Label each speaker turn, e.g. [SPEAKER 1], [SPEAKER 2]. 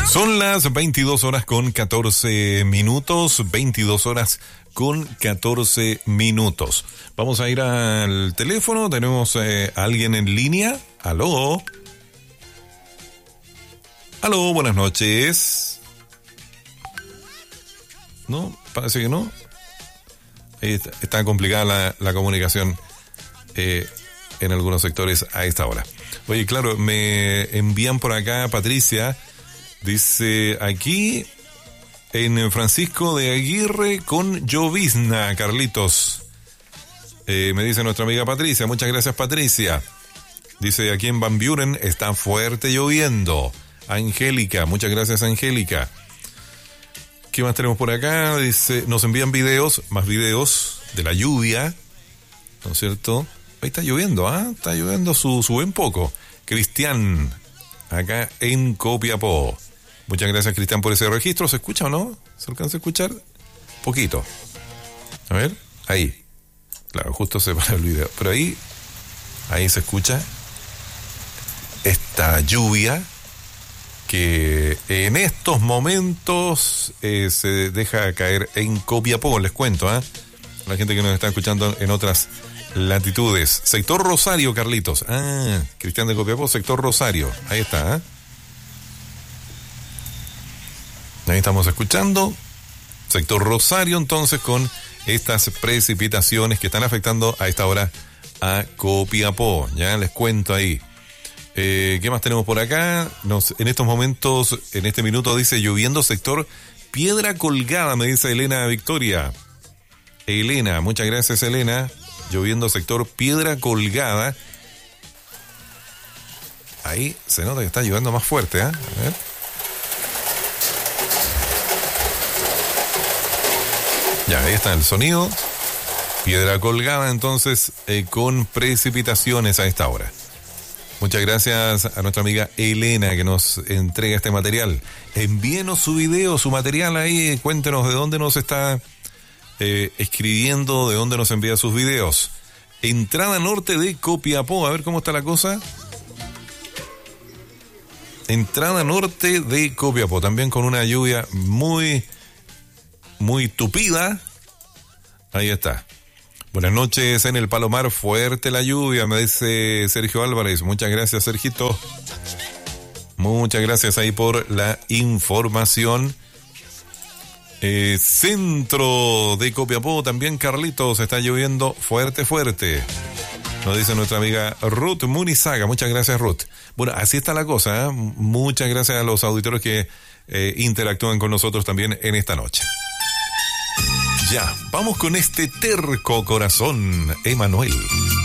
[SPEAKER 1] Son las 22 horas con 14 minutos, 22 horas con 14 minutos. Vamos a ir al teléfono, tenemos a alguien en línea. Aló. Aló, buenas noches. No, parece que no. Está complicada la comunicación en algunos sectores a esta hora. Oye, claro, me envían por acá Patricia. Dice aquí en Francisco de Aguirre con llovizna, Carlitos. Me dice nuestra amiga Patricia. Muchas gracias, Patricia. Dice aquí en Van Buren está fuerte lloviendo. Angélica, muchas gracias, Angélica. ¿Qué más tenemos por acá? Dice, nos envían videos, más videos de la lluvia, ¿no es cierto? Ahí está lloviendo, está lloviendo su buen poco. Cristian, acá en Copiapó. Muchas gracias, Cristian, por ese registro. ¿Se escucha o no? ¿Se alcanza a escuchar? Poquito. A ver, ahí. Claro, justo se para el video. Pero ahí se escucha esta lluvia que en estos momentos se deja caer en Copiapó, les cuento, la gente que nos está escuchando en otras latitudes. Sector Rosario, Carlitos. Cristian de Copiapó, sector Rosario. Ahí está, Ahí estamos escuchando. Sector Rosario, entonces, con estas precipitaciones que están afectando a esta hora a Copiapó. Ya les cuento ahí. ¿Qué más tenemos por acá? En estos momentos, en este minuto, dice lloviendo sector Piedra Colgada, me dice Elena Victoria. Elena, muchas gracias, Elena. Lloviendo sector Piedra Colgada. Ahí se nota que está lloviendo más fuerte, A ver. Ya, ahí está el sonido. Piedra Colgada, entonces, con precipitaciones a esta hora. Muchas gracias a nuestra amiga Elena que nos entrega este material. Envíenos su video, su material ahí. Cuéntenos de dónde nos está escribiendo, de dónde nos envía sus videos. Entrada norte de Copiapó. A ver cómo está la cosa. Entrada norte de Copiapó. También con una lluvia muy, muy tupida. Ahí está. Buenas noches en el Palomar, fuerte la lluvia, me dice Sergio Álvarez. Muchas gracias, Sergito. Muchas gracias ahí por la información. Centro de Copiapó, también Carlitos, está lloviendo fuerte, fuerte. Nos dice nuestra amiga Ruth Munizaga. Muchas gracias, Ruth. Bueno, así está la cosa, Muchas gracias a los auditores que interactúan con nosotros también en esta noche. Ya, vamos con este terco corazón, Emanuel.